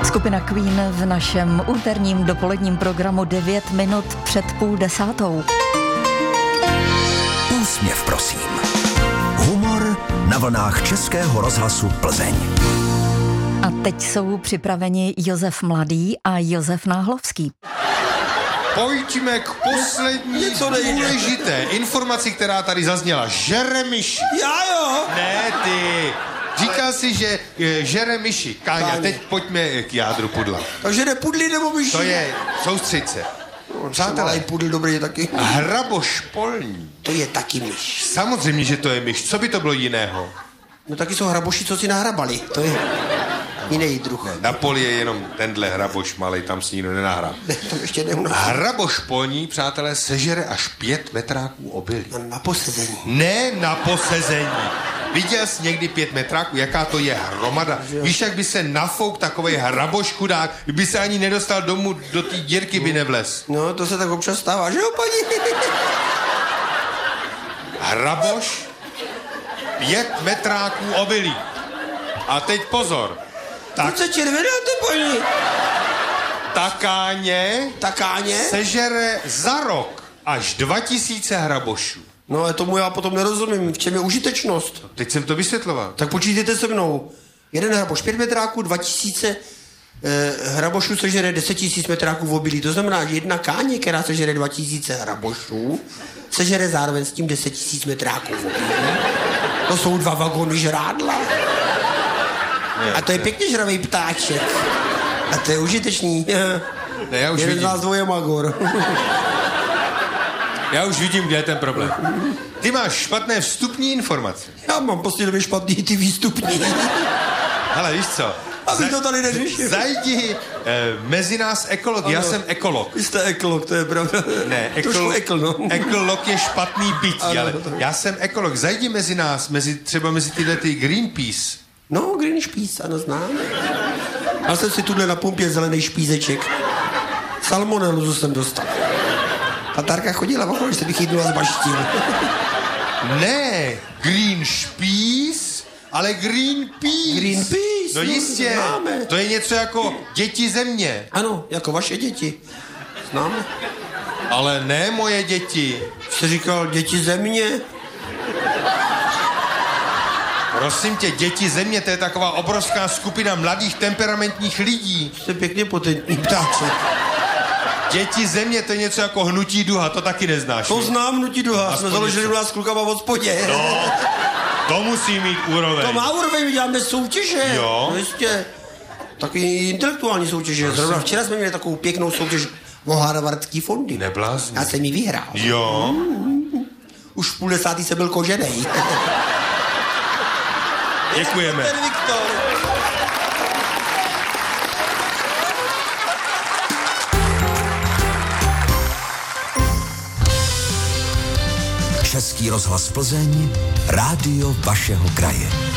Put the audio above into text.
Skupina Queen v našem úterním dopoledním programu 9 minut před 9:30. Úsměv, prosím. Humor na vlnách Českého rozhlasu Plzeň. A teď jsou připraveni Josef Mladý a Josef Náhlovský. Pojďme k poslední důležité informaci, která tady zazněla. Žere myši. Já jo. Ne, ty. Říkal si, že žere myši. Káňa, teď pojďme k jádru pudla. Takže jde pudly nebo myši? To je, soustřeď se. Přátelé, pudl dobrý taky. hraboš polní. To je taky myš. Samozřejmě, že to je myš. Co by to bylo jiného? No taky jsou hraboši, co si nahrabali. To je jiný druh. Ne, na poli je jenom tenhle hraboš malej, tam si nikdo nenahrá. Ne, to ještě neumím. Hraboš polní, přátelé, sežere až 5 metráků obilí. Na posezení. Ne na posezení. Viděl jsi někdy 5 metráků? Jaká to je hromada? Víš, jak by se nafouk takovej hraboš chudák, by se ani nedostal domů, do té dírky by nevlez. No, to se tak občas stává, že jo, paní? Hraboš, 5 metráků obilí. A teď pozor. Tak se červenáte, paní? Takáně sežere za rok až 2000 hrabošů. No, ale tomu já potom nerozumím. V čem je užitečnost? Teď jsem to vysvětloval. Tak počítejte se mnou. Jeden hraboš 5 metráků, 2000 hrabošů sežere 10 000 metráků v obilí. To znamená, že jedna káně, která sežere 2000 hrabošů, sežere zároveň s tím 10 000 metráků v obilí. To jsou 2 vagony žrádla. A to je pěkně žravý ptáček. A to je užitečný. Ne, já už jeden vidím. z nás dvoje magor. Já už vidím, kde je ten problém. Ty máš špatné vstupní informace. Já mám prostě špatný ty výstupní. Ale víš co? Aby to tady neřešil. Zajdi mezi nás ekolog. Já jsem ekolog. Vy jste ekolog, to je pravda. Ne, Trošku ekl, no. ekolog je špatný bytí, Ano, ale to- já jsem ekolog. Zajdi mezi nás, třeba mezi tyhle ty Greenpeace. No, green špíc, ano, znám. Já jsem si tuhle na pumpě zelený špízeček. Salmonelu jsem dostal. Tatárka chodila okolo, že bych jednu a zbaštil. Ne, Green Peace, ale Greenpeace. Greenpeace, No no, jistě, známe. to je něco jako děti země. Ano, jako vaše děti. Známe. Ale ne moje děti. Jste říkal děti země? Prosím tě, děti země, to je taková obrovská skupina mladých temperamentních lidí. Jste pěkně potentní ptáček. Děti země, to je něco jako hnutí duha, to taky neznáš. To ne? znám, hnutí duha. Jsme Aspoň založili něco. u nás s klukama v hospodě. No, to musí mít úroveň. To má úroveň, my děláme soutěže. Jo. No jistě. Taky intelektuální soutěže. Zrovna včera jsme měli takovou pěknou soutěž o harvardský fondy. Neblázni. Já jsem ji vyhrál. Jo. Už v 50. jsem byl koženej. Děkujeme. Ten Viktor. Český rozhlas Plzeň, rádio vašeho kraje.